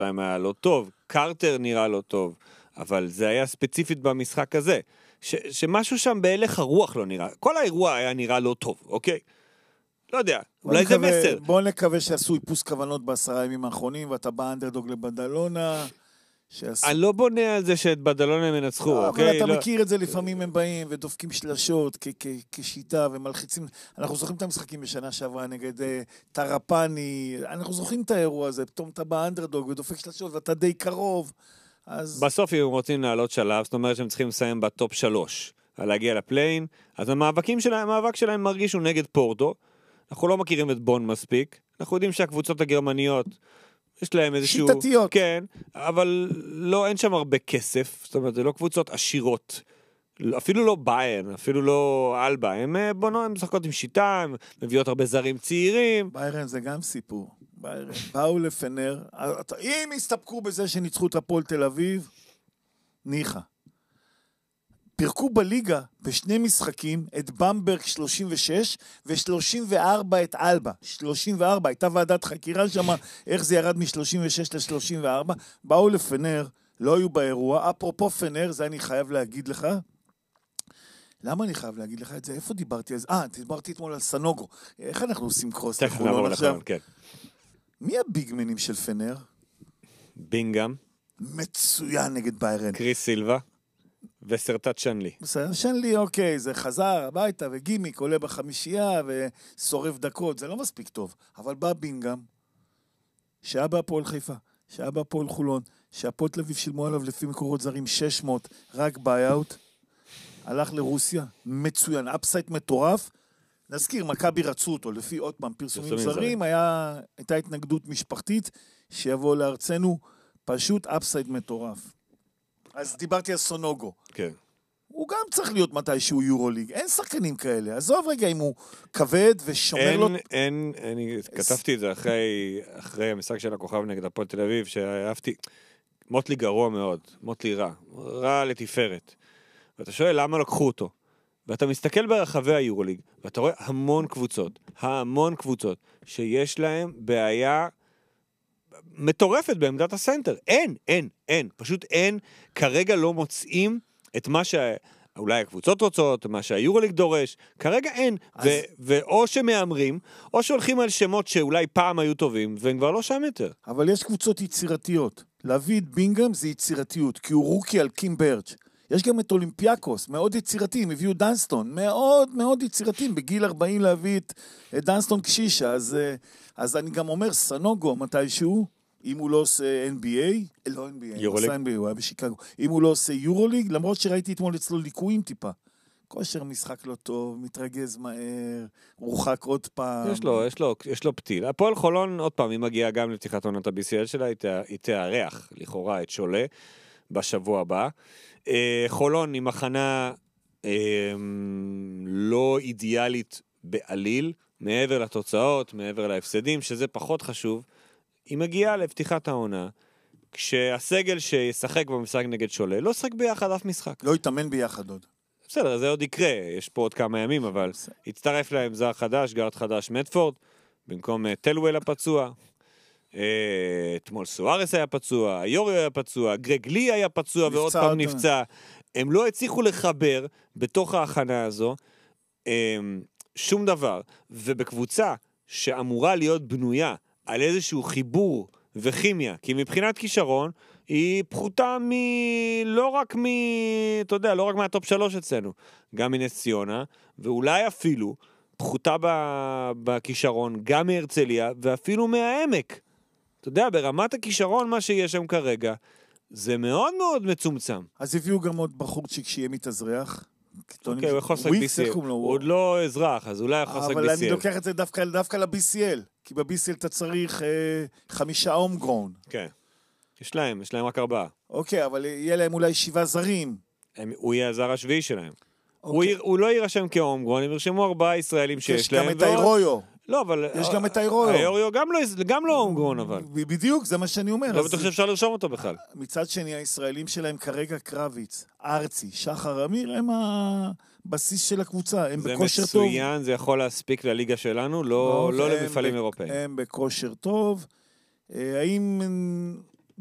שלהם היה לא טוב, קרטר נראה לא טוב, אבל זה היה ספציפית במשחק הזה, שמשהו שם בהלך הרוח לא נראה, כל האירוע היה נראה לא טוב, אוקיי? לא יודע, אולי זה מסר. בוא נקווה שעשו איפוס כוונות ב10 ימים האחרונים, ואתה בא אנדרדוג לבדלונה, אני לא בונה על זה שאת בדלונה הם ינצחו, אוקיי? אבל אתה מכיר את זה, לפעמים הם באים ודופקים שלשות כשיטה ומלחיצים. אנחנו זוכרים את המשחקים בשנה שעברה נגד טרפני, אנחנו זוכרים את האירוע הזה, פתאום אתה בא אנדרדוג ודופק שלשות ואתה די קרוב. בסוף אם הם רוצים לעלות שלב, זאת אומרת שהם צריכים לסיים בטופ 3, על להגיע לפליין, אז המאבק שלהם מרגיש הוא נגד פורטו, אנחנו לא מכירים את בון מספיק, אנחנו יודעים שהקבוצות הגרמניות, יש להם איזשהו... שיטתיות. כן, אבל לא, אין שם הרבה כסף, זאת אומרת, זה לא קבוצות עשירות, אפילו לא ביירן, אפילו לא אלבה, הם משחקות עם שיטה, הם מביאות הרבה זרים צעירים. ביירן זה גם סיפור. ביירן באו לפנר, אם הסתפקו בזה שניצחו את הפועל תל אביב, ניחה. פירקו בליגה בשני משחקים את במברג 36 ו-34 את אלבה. 34, הייתה ועדת חקירה שם, איך זה ירד מ-36 ל-34. באו לפנר, לא היו באירוע. אפרופו פנר, זה אני חייב להגיד לך. למה אני חייב להגיד לך את זה? איפה דיברתי? דיברתי אתמול על סנוגו. איך אנחנו עושים קרוס לחולון עכשיו? כן. מי הביגמנים של פנר? בינגאם. מצוין נגד ביירן. קריס סילבה. וסרטת שנלי. שנלי, אוקיי, זה חזר הביתה וגימיק עולה בחמישייה ושורף דקות, זה לא מספיק טוב. אבל בא בינגאם, שהיה בהפועל חיפה, שהיה בהפועל חולון, שהפועל תל אביב שילמו עליו לפי מקורות זרים 600, רק ביי-אוט, הלך לרוסיה, מצוין, אפסייט מטורף, נזכיר, מכבי רצו אותו, לפי עוד פעם פרסומים זרים, הייתה התנגדות משפחתית, שיבוא לארצנו, פשוט אפסייט מטורף. אז דיברתי על סונוגו. כן. הוא גם צריך להיות מתישהו יורוליג. אין שחקנים כאלה. עזוב רגע אם הוא כבד ושומר לו... אני כתבתי את זה אחרי המשחק של הכוכב נגד הפועל תל אביב, שאהבתי... מוטלי גרוע מאוד. מוטלי רע לתפארת. ואתה שואל למה לקחו אותו. ואתה מסתכל ברחבי היורוליג, ואתה רואה המון קבוצות, שיש להם בעיה... מטורפת בעמדת הסנטר. אין. פשוט אין. כרגע לא מוצאים את מה שאולי הקבוצות רוצות, מה שהיורוליג דורש. כרגע אין. ואו שמאמרים, או שהולכים על שמות שאולי פעם היו טובים, והם כבר לא שם יותר. אבל יש קבוצות יצירתיות. להביא את בינגאם זה יצירתיות, כי הוא רוקי על קים ברץ'. יש גם את אולימפיאקוס, מאוד יצירתיים, הביאו דנסטון, מאוד יצירתיים, בגיל 40 להביא את דנסטון קשישה, אז אני גם אומר, סנוגו מתישהו, אם הוא לא עושה NBA, לא NBA, הוא עושה NBA, הוא היה בשיקגו, אם הוא לא עושה יורוליג, למרות שראיתי אתמול אצלו ליקויים טיפה, כושר משחק לא טוב, מתרגז מהר, רוחק עוד פעם. יש לו פתיל. הפועל חולון, עוד פעם, היא מגיעה גם לפתיחת עונת ה-BCL שלה, היא תארח לכאורה את שולה בשבוע הבא. חולון היא מחנה לא אידיאלית בעליל, מעבר לתוצאות, מעבר להפסדים, שזה פחות חשוב. היא מגיעה לפתיחת העונה, כשהסגל שישחק במשחק נגד שולה, לא שחק ביחד אף משחק. לא יתאמן ביחד עוד. בסדר, זה עוד יקרה, יש פה עוד כמה ימים, אבל הצטרף להם זר חדש, גארד חדש, מטפורד, במקום טלוול הפצוע. אתמול סוארס היה פצוע, היוריו היה פצוע, גרג לי היה פצוע ועוד פעם נפצע. הם לא הצליחו לחבר בתוך ההכנה הזו שום דבר, ובקבוצה שאמורה להיות בנויה על איזשהו חיבור וכימיה, כי מבחינת כישרון היא פחותה לא רק מהטופ 3 אצלנו, גם מנס ציונה, ואולי אפילו פחותה בכישרון גם מהרצליה ואפילו מהעמק. אתה יודע, ברמת הכישרון מה שיש שם כרגע, זה מאוד מאוד מצומצם. אז הביאו גם עוד בחורצ'יק שיהיה מתאזרח. אוקיי, הוא יכול לשחק BCL. הוא עוד לא אזרח, אז אולי יכול לשחק BCL. אבל אני לוקח את זה דווקא ל-BCL, כי ב-BCL אתה צריך 5 הומגרון. כן. יש להם רק 4. אוקיי, אבל יהיה להם אולי 7 זרים. הוא יהיה הזר השביעי שלהם. הוא לא יירשם כהומגרון, הם ירשמו 4 ישראלים שיש להם. יש גם את האירויו. לא, אבל... יש גם את האירויו. האירויו גם לא הומגרון, אבל. בדיוק, זה מה שאני אומר. לא בטוח שאפשר לרשום אותו בכלל. מצד שני, הישראלים שלהם כרגע קרביץ, ארצי, שחר אמיר, הם הבסיס של הקבוצה, הם בכושר טוב. זה מצוין, זה יכול להספיק לליגה שלנו, לא למפעלים אירופאים. הם בכושר טוב. האם